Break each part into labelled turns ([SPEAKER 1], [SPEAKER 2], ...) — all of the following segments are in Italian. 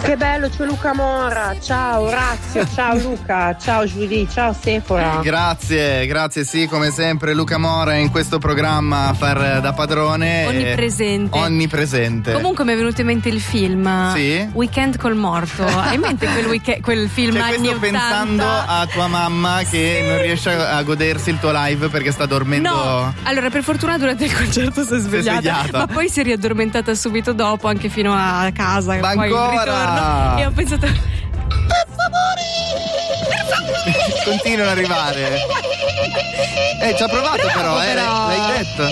[SPEAKER 1] Che bello, c'è Luca Mora. Ciao Orazio, ciao Luca, ciao Giulia, ciao Sephora.
[SPEAKER 2] Grazie, sì, come sempre Luca Mora in questo programma a far da padrone. Onnipresente.
[SPEAKER 3] Comunque mi è venuto in mente il film.
[SPEAKER 2] Sì?
[SPEAKER 3] Weekend col morto. Hai in mente quel film anni 80?
[SPEAKER 2] Pensando a tua mamma che non riesce a godersi il tuo live perché sta dormendo.
[SPEAKER 3] No, allora per fortuna durante il concerto si è svegliata. Ma poi si è riaddormentata subito dopo, anche fino a casa.
[SPEAKER 2] Ma
[SPEAKER 3] poi
[SPEAKER 2] ancora?
[SPEAKER 3] E ho pensato, per
[SPEAKER 2] favore! Continuano ad arrivare. Ci ha provato. Bravo, però. L'hai detto.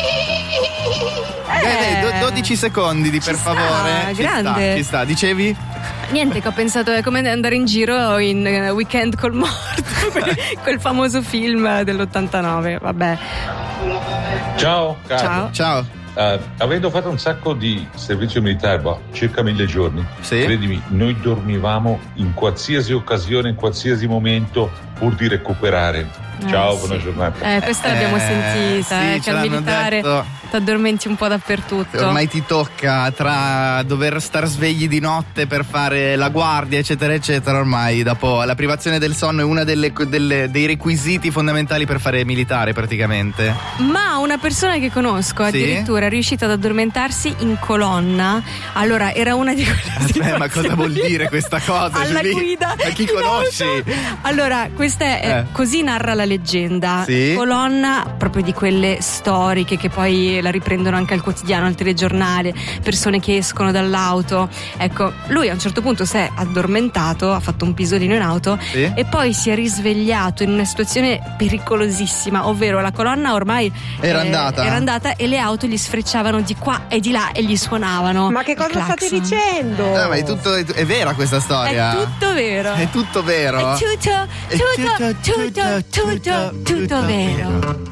[SPEAKER 2] 12 secondi di per favore.
[SPEAKER 3] Grande.
[SPEAKER 2] Ci sta. Dicevi?
[SPEAKER 3] Niente, che ho pensato è come andare in giro in Weekend col morto, quel famoso film dell'89. Vabbè.
[SPEAKER 4] Ciao, Carlo.
[SPEAKER 2] Ciao.
[SPEAKER 4] Avendo fatto un sacco di servizio militare, circa 1000 giorni,
[SPEAKER 2] sì?
[SPEAKER 4] Credimi, noi dormivamo in qualsiasi occasione, in qualsiasi momento, pur di recuperare. Ciao, buona giornata.
[SPEAKER 3] Questa l'abbiamo sentita,
[SPEAKER 2] sì,
[SPEAKER 3] che al militare ti addormenti un po' dappertutto.
[SPEAKER 2] Ormai ti tocca, tra dover star svegli di notte per fare la guardia, eccetera, eccetera. Ormai dopo la privazione del sonno è una dei requisiti fondamentali per fare militare, praticamente.
[SPEAKER 3] Ma una persona che conosco addirittura è riuscita ad addormentarsi in colonna. Allora, era una di quelle
[SPEAKER 2] Aspetta, ma cosa vuol dire questa cosa?
[SPEAKER 3] Alla guida.
[SPEAKER 2] Ma chi conosci?
[SPEAKER 3] Allora, questa è così narra la leggenda.
[SPEAKER 2] Sì?
[SPEAKER 3] Colonna proprio di quelle storiche che poi la riprendono anche al quotidiano, al telegiornale, persone che escono dall'auto. Ecco, lui a un certo punto si è addormentato, ha fatto un pisolino in auto e poi si è risvegliato in una situazione pericolosissima, ovvero la colonna ormai
[SPEAKER 2] era
[SPEAKER 3] andata e le auto gli sfrecciavano di qua e di là e gli suonavano.
[SPEAKER 1] Ma che cosa state dicendo?
[SPEAKER 2] No, ma è vera questa storia?
[SPEAKER 3] È tutto vero.
[SPEAKER 2] È tutto vero.
[SPEAKER 3] È tutto vero.